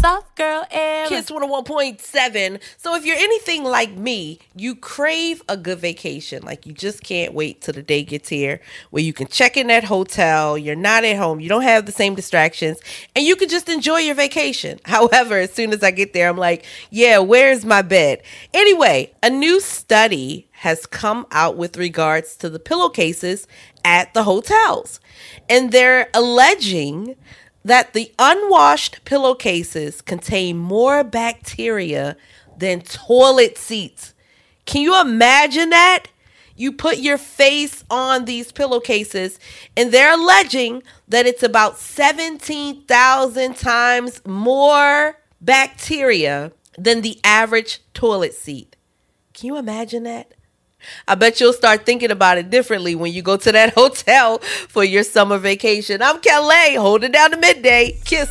soft girl era. Kiss 101.7. So if you're anything like me, you crave a good vacation. Like you just can't wait till the day gets here where you can check in that hotel. You're not at home. You don't have the same distractions and you can just enjoy your vacation. However, as soon as I get there, I'm like, yeah, where's my bed? Anyway, a new study has come out with regards to the pillowcases at the hotels. And they're alleging that the unwashed pillowcases contain more bacteria than toilet seats. Can you imagine that? You put your face on these pillowcases and they're alleging that it's about 17,000 times more bacteria than the average toilet seat. Can you imagine that? I bet you'll start thinking about it differently when you go to that hotel for your summer vacation. I'm Kelly, holding down the midday. Kiss.